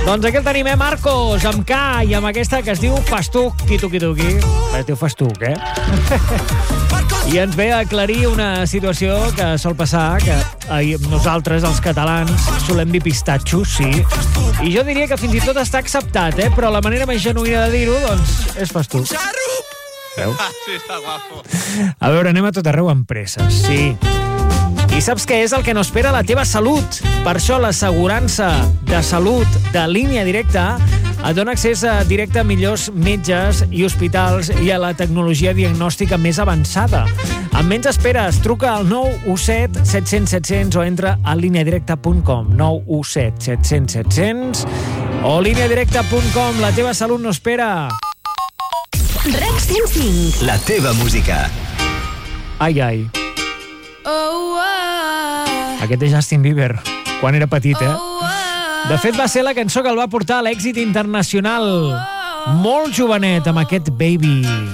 Doncs aquí el tenim, Marcos, amb K i amb aquesta que es diu Festuc, Tuqui. Es diu Festuc, I ens ve a aclarir una situació que sol passar, que nosaltres, els catalans, solem dir pistatxos, sí. I jo diria que fins i tot està acceptat, però la manera més genuïna de dir-ho, doncs, és Festuc. Veu? Sí, està guapo. A veure, anem a tot arreu amb presses, sí. I saps què és el que no espera la teva salut? Per això l'assegurança de salut de Línia Directa et dona accés directe a millors metges i hospitals i a la tecnologia diagnòstica més avançada. Amb menys esperes, truca al 917 700 700 o entra a lineadirecta.com. 917 700 700 o lineadirecta.com. La teva salut no espera. REC 105. La teva música. Ai. Aquest és Justin Bieber, quan era petit, De fet, va ser la cançó que el va portar a l'èxit internacional. Molt jovenet, amb aquest Baby.